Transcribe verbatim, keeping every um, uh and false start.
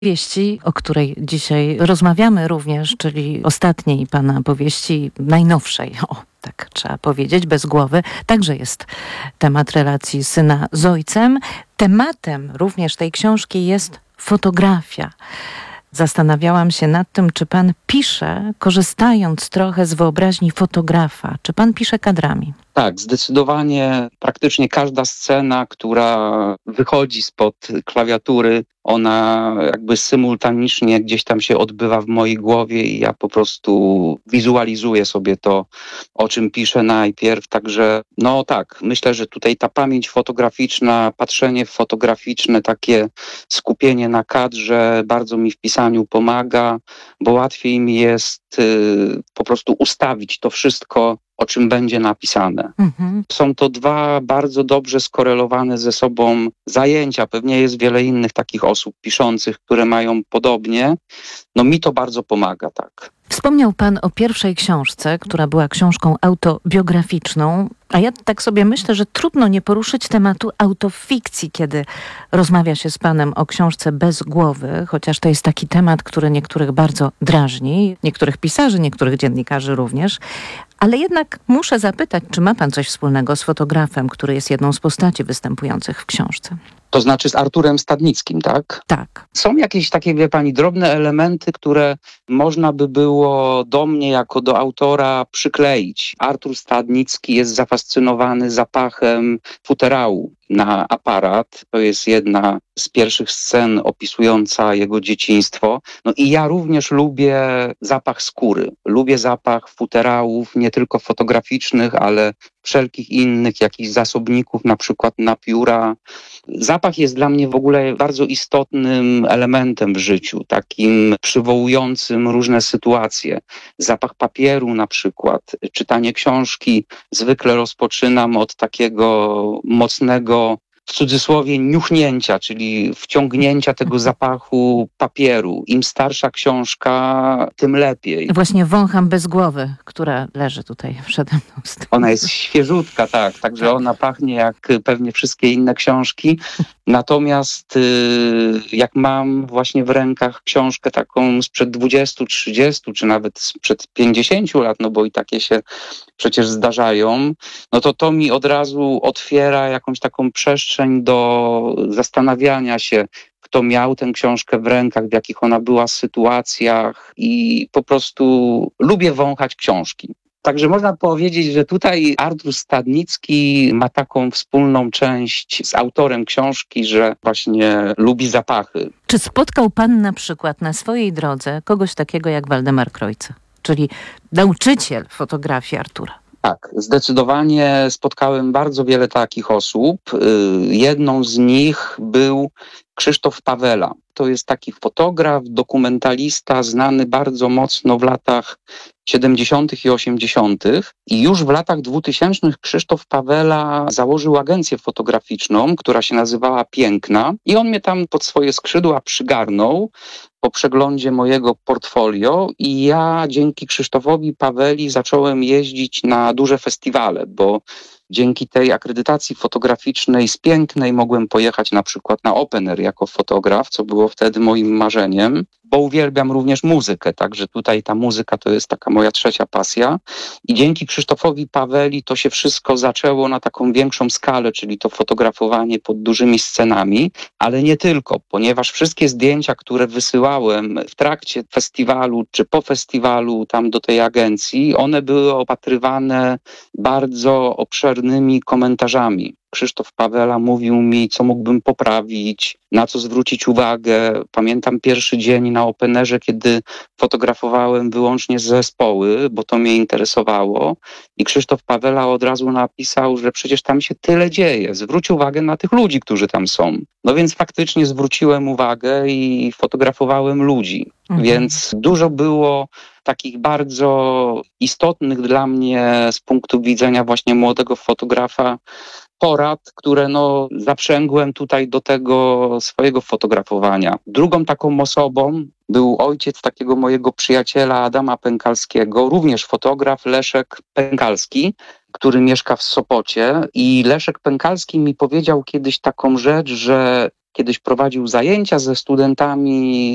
Powieści, o której dzisiaj rozmawiamy również, czyli ostatniej pana powieści, najnowszej, o tak trzeba powiedzieć, Bez głowy, także jest temat relacji syna z ojcem. Tematem również tej książki jest fotografia. Zastanawiałam się nad tym, czy pan pisze, korzystając trochę z wyobraźni fotografa. Czy pan pisze kadrami? Tak, zdecydowanie praktycznie każda scena, która wychodzi spod klawiatury, ona jakby symultanicznie gdzieś tam się odbywa w mojej głowie i ja po prostu wizualizuję sobie to, o czym piszę najpierw. Także no tak, myślę, że tutaj ta pamięć fotograficzna, patrzenie fotograficzne, takie skupienie na kadrze bardzo mi w pisaniu pomaga, bo łatwiej mi jest y, po prostu ustawić to wszystko, o czym będzie napisane. Mhm. Są to dwa bardzo dobrze skorelowane ze sobą zajęcia. Pewnie jest wiele innych takich osób piszących, które mają podobnie. No mi to bardzo pomaga, tak. Wspomniał pan o pierwszej książce, która była książką autobiograficzną, a ja tak sobie myślę, że trudno nie poruszyć tematu autofikcji, kiedy rozmawia się z panem o książce Bez głowy, chociaż to jest taki temat, który niektórych bardzo drażni, niektórych pisarzy, niektórych dziennikarzy również. Ale jednak muszę zapytać, czy ma pan coś wspólnego z fotografem, który jest jedną z postaci występujących w książce? To znaczy z Arturem Stadnickim, tak? Tak. Są jakieś takie, wie pani, drobne elementy, które można by było do mnie jako do autora przykleić. Artur Stadnicki jest zafascynowany zapachem futerału na aparat. To jest jedna z pierwszych scen opisująca jego dzieciństwo. No i ja również lubię zapach skóry. Lubię zapach futerałów, nie tylko fotograficznych, ale wszelkich innych jakichś zasobników, na przykład na pióra. Zapach jest dla mnie w ogóle bardzo istotnym elementem w życiu, takim przywołującym różne sytuacje. Zapach papieru na przykład, czytanie książki zwykle rozpoczynam od takiego mocnego, w cudzysłowie, niuchnięcia, czyli wciągnięcia tego zapachu papieru. Im starsza książka, tym lepiej. Właśnie wącham Bez głowy, która leży tutaj przede mną. Ona jest świeżutka, tak, także tak. Ona pachnie jak pewnie wszystkie inne książki. Natomiast jak mam właśnie w rękach książkę taką sprzed dwudziestu, trzydziestu, czy nawet sprzed pięćdziesięciu lat, no bo i takie się przecież zdarzają, no to to mi od razu otwiera jakąś taką przestrzeń do zastanawiania się, kto miał tę książkę w rękach, w jakich ona była sytuacjach i po prostu lubię wąchać książki. Także można powiedzieć, że tutaj Artur Stadnicki ma taką wspólną część z autorem książki, że właśnie lubi zapachy. Czy spotkał pan na przykład na swojej drodze kogoś takiego jak Waldemar Krojca, czyli nauczyciel fotografii Artura? Tak, zdecydowanie spotkałem bardzo wiele takich osób. Jedną z nich był Krzysztof Pawela. To jest taki fotograf, dokumentalista, znany bardzo mocno w latach siedemdziesiątych i osiemdziesiątych. I już w latach dwutysięcznych Krzysztof Pawela założył agencję fotograficzną, która się nazywała Piękna. I on mnie tam pod swoje skrzydła przygarnął po przeglądzie mojego portfolio i ja dzięki Krzysztofowi Paweli zacząłem jeździć na duże festiwale, bo dzięki tej akredytacji fotograficznej z Pięknej mogłem pojechać na przykład na Open Air jako fotograf, co było wtedy moim marzeniem, bo uwielbiam również muzykę, także tutaj ta muzyka to jest taka moja trzecia pasja. I dzięki Krzysztofowi Paweli to się wszystko zaczęło na taką większą skalę, czyli to fotografowanie pod dużymi scenami, ale nie tylko, ponieważ wszystkie zdjęcia, które wysyłałem w trakcie festiwalu czy po festiwalu tam do tej agencji, one były opatrywane bardzo obszernymi komentarzami. Krzysztof Pawela mówił mi, co mógłbym poprawić, na co zwrócić uwagę. Pamiętam pierwszy dzień na Openerze, kiedy fotografowałem wyłącznie zespoły, bo to mnie interesowało. I Krzysztof Pawela od razu napisał, że przecież tam się tyle dzieje. Zwróć uwagę na tych ludzi, którzy tam są. No więc faktycznie zwróciłem uwagę i fotografowałem ludzi. Mhm. Więc dużo było takich bardzo istotnych dla mnie z punktu widzenia właśnie młodego fotografa porad, które no zaprzęgłem tutaj do tego swojego fotografowania. Drugą taką osobą był ojciec takiego mojego przyjaciela Adama Pękalskiego, również fotograf, Leszek Pękalski, który mieszka w Sopocie. I Leszek Pękalski mi powiedział kiedyś taką rzecz, że kiedyś prowadził zajęcia ze studentami